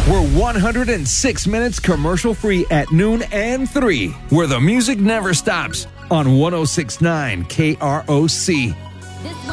We're 106 minutes commercial free at noon and 3, where the music never stops on 1069 KROC.